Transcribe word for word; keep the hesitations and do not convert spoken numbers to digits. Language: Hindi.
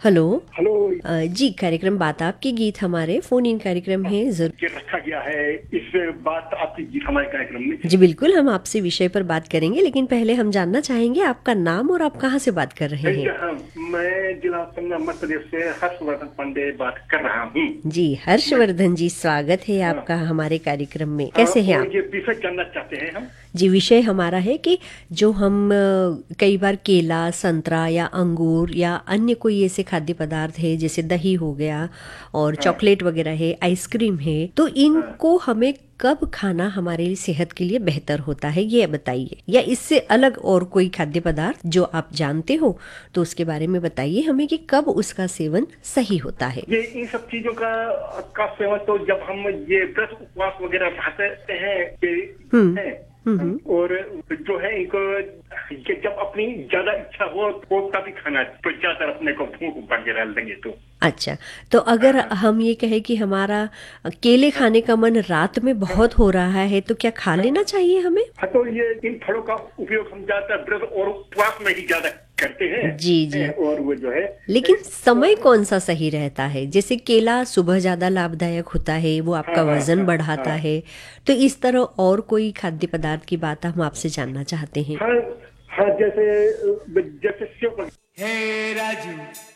हेलो। हेलो। अ, जी, कार्यक्रम बात आपकी गीत हमारे फोन इन कार्यक्रम है जरूर। ये रखा गया है इस बात आपकी गीत हमारे कार्यक्रम में। जी बिल्कुल, हम आपसे विषय पर बात करेंगे, लेकिन पहले हम जानना चाहेंगे आपका नाम और आप कहाँ से बात कर रहे हैं। यहाँ मैं जिला संगम मध्य प्रदेश से हर्षवर्धन पांडे बात कर रहा हूँ। जी मैं हर्षवर्धन जी, स्वागत है हाँ, आपका हमारे कार्यक्रम में। हाँ, कैसे हैं और आप। ये विषय जानना चाहते हैं हम। जी, विषय हमारा है कि जो हम अ, कई बार केला, संतरा या अंगूर या अन्य कोई ऐसे खाद्य पदार्थ है जैसे दही हो गया और हाँ, चॉकलेट वगैरह है, आइसक्रीम है, तो हाँ। इनको हमें कब खाना हमारे सेहत के लिए बेहतर होता है, ये बताइए। या इससे अलग और कोई खाद्य पदार्थ जो आप जानते हो तो उसके बारे में बताइए हमें कि कब उसका सेवन सही होता है। ये इन सब चीजों का का सेवन तो जब हम ये व्रत उपवास वगैरह भाते हैं हम्म ये हम्म है, हम्म। और जो है इनको ये जब अपनी ज्यादा इच्छा हो तो तभी खाना, तो ज्यादा अपने को भूख वगैरह लगे तो। अच्छा, तो अगर हाँ, हम ये कहें कि हमारा केले हाँ, खाने का मन रात में हाँ, बहुत हो रहा है तो क्या खा हाँ। लेना चाहिए हमें। हाँ, तो ये इन फलों का उपयोग हम ज्यादा व्रत और उपवास में ही ज्यादा करते हैं। जी जी, हैं, और वो जो है लेकिन ए, समय और, कौन सा सही रहता है। जैसे केला सुबह ज्यादा लाभदायक होता है, वो हाँ, आपका हाँ, वजन हाँ, बढ़ाता हाँ, है। तो इस तरह और कोई खाद्य पदार्थ की बात हम आपसे जानना चाहते हैं। हाँ, हाँ, जैसे जैसे सेव। Hey Raju